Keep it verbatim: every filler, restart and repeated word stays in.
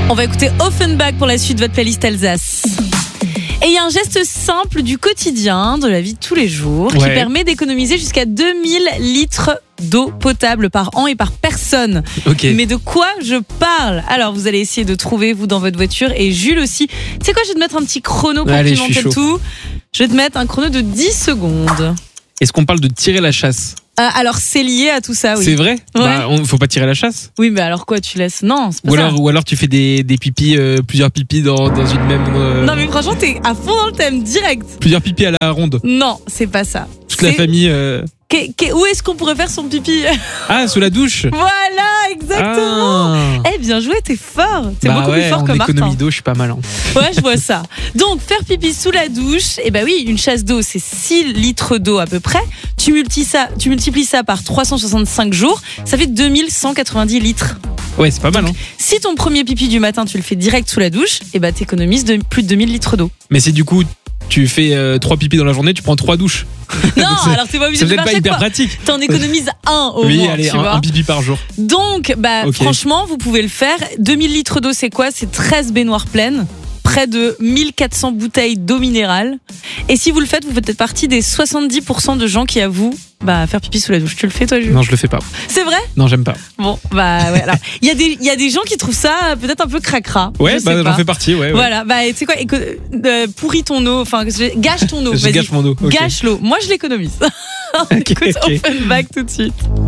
On va écouter Offenbach pour la suite de votre playlist Alsace. Et il y a un geste simple du quotidien, de la vie de tous les jours, Ouais. qui permet d'économiser jusqu'à deux mille litres d'eau potable par an et par personne. Ok. Mais de quoi je parle? Alors, vous allez essayer de trouver, vous, dans votre voiture, et Jules aussi. Tu sais quoi, je vais te mettre un petit chrono pour Allez, je pimenter suis le chaud. tout. Je vais te mettre un chrono de dix secondes. Est-ce qu'on parle de tirer la chasse? Euh, alors, c'est lié à tout ça, oui. C'est vrai? Ouais. Bah, on, faut pas tirer la chasse. Oui, mais alors quoi, tu laisses? Non, c'est pas Ou ça. alors, ou alors tu fais des, des pipis, euh, plusieurs pipis dans, dans une même. euh, Non, mais franchement, t'es à fond dans le thème, direct. Plusieurs pipis à la ronde. Non, c'est pas ça. Toute la C'est- famille. euh, Qu'est- qu'est- Où est-ce qu'on pourrait faire son pipi? Ah, sous la douche. Voilà, exactement. Ah. Eh bien joué, t'es fort. T'es Bah beaucoup ouais, plus fort en que Martin. économie d'eau, je suis pas mal. hein. Ouais, je vois ça. Donc, faire pipi sous la douche, eh ben oui, une chasse d'eau, c'est six litres d'eau à peu près. Tu multiplies ça, tu multiplies ça par trois cent soixante-cinq jours, ça fait deux mille cent quatre-vingt-dix litres. Ouais, c'est pas mal. Hein. Si ton premier pipi du matin, tu le fais direct sous la douche, eh ben t'économises de, plus de deux mille litres d'eau. Mais c'est du coup, tu fais euh, trois pipis dans la journée, tu prends trois douches. Non, C'est- alors t'es pas obligé C'est de le peut-être faire pas chaque hyper fois. pratique. T'en économises un au Oui, moins, allez, tu un, vois. un pipi par jour. Donc, bah, Ok. franchement, vous pouvez le faire. deux mille litres d'eau, c'est quoi? C'est treize baignoires pleines, près de mille quatre cents bouteilles d'eau minérale. Et si vous le faites, vous faites partie des soixante-dix pour cent de gens qui avouent bah, faire pipi sous la douche. Tu le fais, toi, Jules? Non, je le fais pas. C'est vrai? Non, j'aime pas. Bon, bah, ouais. alors, Il y, a des- il y a des gens qui trouvent ça euh, peut-être un peu cracra. Ouais, Je sais bah, pas. j'en fais partie, ouais. ouais. Voilà, bah, tu sais quoi, éco- euh, pourris ton eau, enfin, gâche ton eau. Je vas-y. gâche mon eau. ok. Gâche l'eau. Moi, je l'économise. On Ok, écoute ok. Offenbach tout de suite.